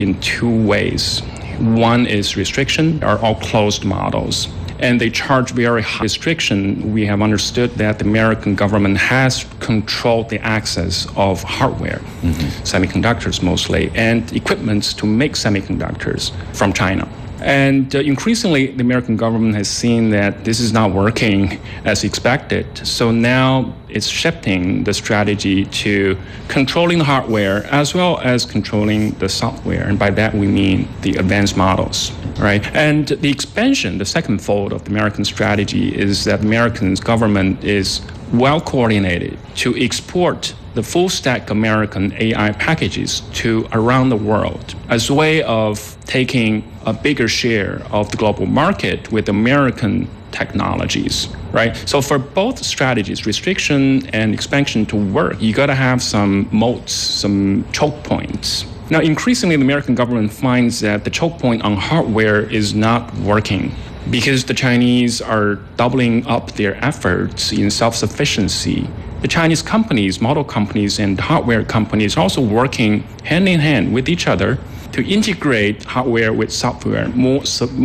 in two ways. One is restriction, are all closed models. And they charge very high restriction. We have understood that the American government has controlled the access of hardware, semiconductors mostly, and equipments to make semiconductors from China. And increasingly, the American government has seen that this is not working as expected. So now it's shifting the strategy to controlling the hardware as well as controlling the software. And by that, we mean the advanced models, right? And the expansion, the second fold of the American strategy is that the American government is well coordinated to export the full stack American AI packages to around the world as a way of taking a bigger share of the global market with American technologies, right? So for both strategies, restriction and expansion to work, you got to have some moats, some choke points. Now, increasingly, the American government finds that the choke point on hardware is not working because the Chinese are doubling up their efforts in self-sufficiency. The Chinese companies, model companies, and hardware companies are also working hand in hand with each other to integrate hardware with software more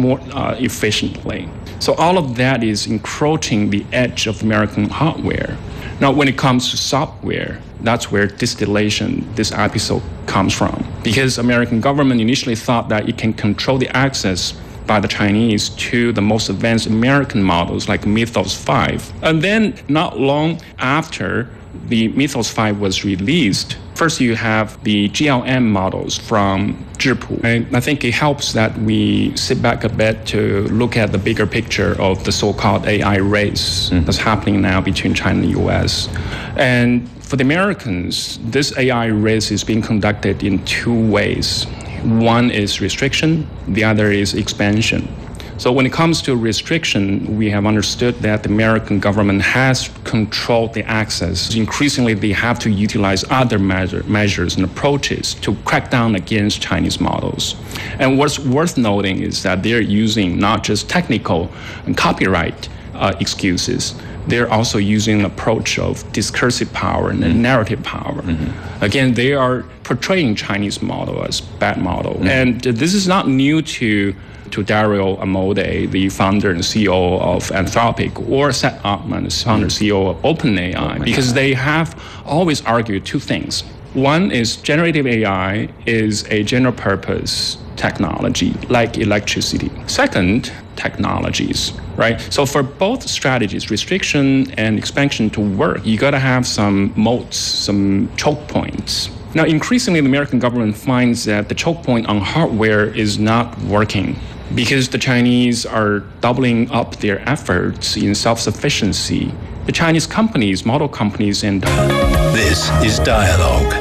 efficiently. So all of that is encroaching the edge of American hardware. Now, when it comes to software, that's where distillation, this episode, comes from. Because American government initially thought that it can control the access by the Chinese to the most advanced American models like Mythos 5. And then not long after the Mythos 5 was released, first you have the GLM models from Zhipu. I think it helps that we sit back a bit to look at the bigger picture of the so-called AI race that's happening now between China and the US. And for the Americans, this AI race is being conducted in two ways. One is restriction, the other is expansion. So when it comes to restriction, we have understood that the American government has controlled the access. Increasingly, they have to utilize other measures and approaches to crack down against Chinese models. And what's worth noting is that they're using not just technical and copyright excuses, they're also using an approach of discursive power and narrative power. Again, they are portraying Chinese model as bad model. And this is not new to Dario Amodei, the founder and CEO of Anthropic, or Sam Altman, the founder and CEO of OpenAI, because they have always argued two things. One is generative AI is a general purpose technology like electricity. Second, technologies, right? So for both strategies, restriction and expansion to work, you got to have some moats, some choke points. Now, increasingly, the American government finds that the choke point on hardware is not working because the Chinese are doubling up their efforts in self-sufficiency. The Chinese companies, model companies, and... This is Dialogue.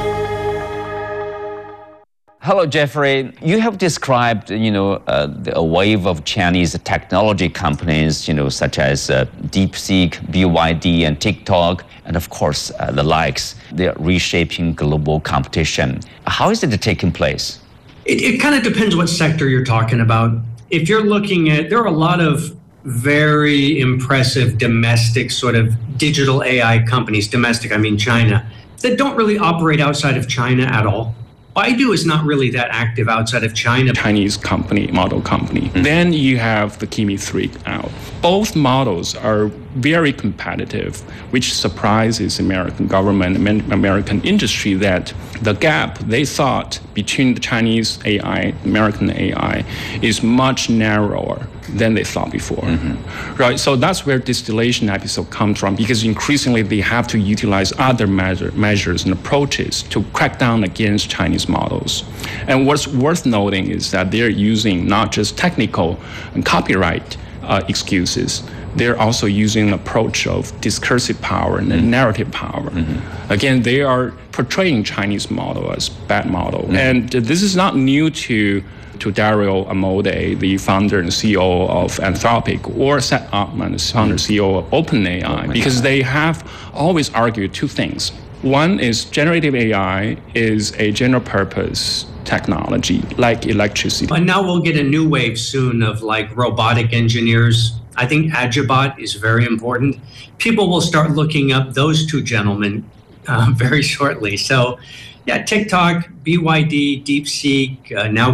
Hello, Jeffrey. You have described, a wave of Chinese technology companies, such as DeepSeek, BYD, and TikTok, and of course, the likes. They're reshaping global competition. How is it taking place? It kind of depends what sector you're talking about. If you're looking at, there are a lot of very impressive domestic sort of digital AI companies, domestic, I mean China, that don't really operate outside of China at all. Baidu is not really that active outside of China. Chinese company, model company. Then you have the Kimi 3 out. Both models are very competitive, which surprises American government, American industry, that the gap they thought between the Chinese AI, American AI, is much narrower than they thought before. Right? So that's where distillation episode comes from, because increasingly they have to utilize other measures and approaches to crack down against Chinese models. And what's worth noting is that they're using not just technical and copyright excuses, they're also using an approach of discursive power and narrative power. Again, they are portraying Chinese model as bad model. And this is not new to Dario Amodei, the founder and CEO of Anthropic, or Sam Altman, the founder and CEO of OpenAI, because they have always argued two things. One is generative AI is a general purpose technology like electricity. And now we'll get a new wave soon of like robotic engineers. I think Agibot is very important. People will start looking up those two gentlemen very shortly. So Yeah, TikTok, BYD, DeepSeek, now